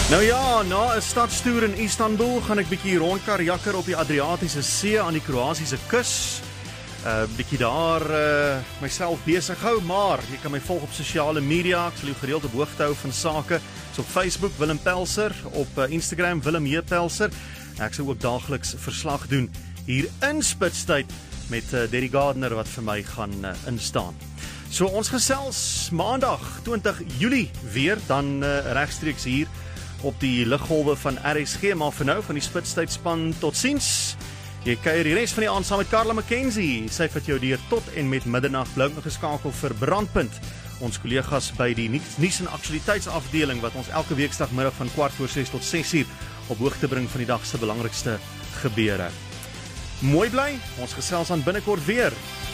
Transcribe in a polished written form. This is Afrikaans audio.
Nou ja, na 'n stadstoer in Istanbul gaan ek bietjie rondkarjakker op die Adriatiese See aan die Kroatiese kus. Bietjie daar myself besig hou, maar jy kan my volg op sosiale media. Ek sal jou gereeld op hoogte hou van sake. So op Facebook Willem Pelser, op Instagram Willem J. Pelser. Ek sal ook daagliks verslag doen hier in Spitstyd met Derry Gardner wat vir my gaan instaan. So ons gesels Maandag 20 Julie weer dan regstreeks hier op die liggolwe van RSG, maar vir nou van die Spitstydspan totsiens. Jy kuier die res van die aand saam met Carla McKenzie. Sy vat jou deur tot en met middernag. Bly nog geskakel vir Brandpunt. Ons kollegas by die nuus en aktualiteitsafdeling wat ons elke weekdagmiddag van 5:45 tot 6:00 op hoogte bring van die dag se belangrikste gebeure. Mooi bly, ons gesels aan binnekort weer.